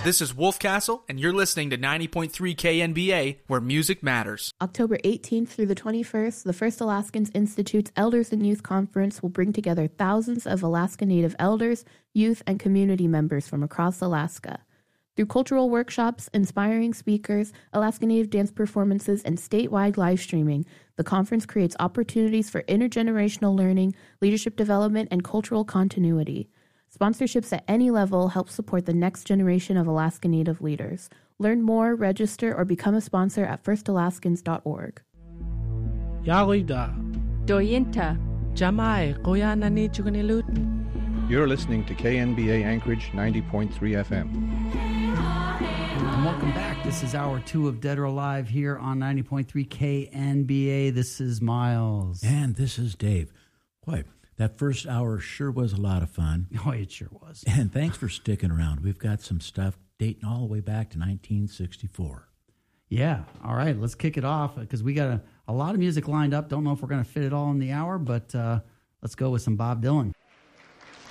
This is Wolf Castle, and you're listening to 90.3 KNBA, where music matters. October 18th through the 21st, the First Alaskans Institute's Elders and Youth Conference will bring together thousands of Alaska Native elders, youth, and community members from across Alaska. Through cultural workshops, inspiring speakers, Alaska Native dance performances, and statewide live streaming, the conference creates opportunities for intergenerational learning, leadership development, and cultural continuity. Sponsorships at any level help support the next generation of Alaska Native leaders. Learn more, register, or become a sponsor at firstalaskans.org. Yalida. Doyinta. Jamai. Koyanani Chuganilut. You're listening to KNBA Anchorage 90.3 FM. And welcome back. This is hour 2 of Dead or Alive here on 90.3 KNBA. This is Miles. And this is Dave. Boy, that first hour sure was a lot of fun. Oh, it sure was. And thanks for sticking around. We've got some stuff dating all the way back to 1964. Yeah. All right. Let's kick it off because we got a lot of music lined up. Don't know if we're going to fit it all in the hour, but let's go with some Bob Dylan.